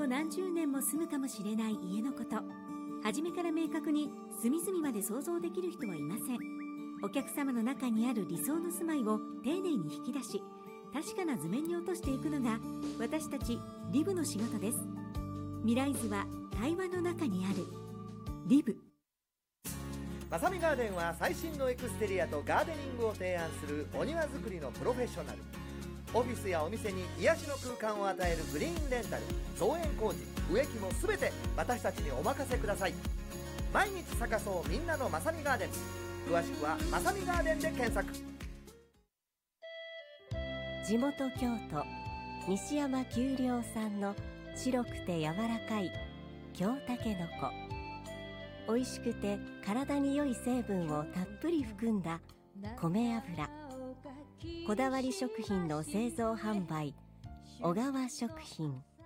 何十年も住むかもしれない家のこと、初めから明確に隅々まで想像できる人はいません。お客様の中にある理想の住まいを丁寧に引き出し、確かな図面に落としていくのが私たちリブの仕事です。未来図は対話の中にある。リブ。 まさみガーデンは最新のエクステリアとガーデニングを提案するお庭作りのプロフェッショナル。オフィスやお店に癒しの空間を与えるグリーンレンタル、造園工事、植木もすべて私たちにお任せください。毎日咲かそうみんなのまさみガーデン。詳しくはまさみガーデンで検索。 地元京都西山丘陵産の白くて柔らかい京たけのこ。美味しくて体に良い成分をたっぷり含んだ米油。こだわり食品の製造販売、小川食品。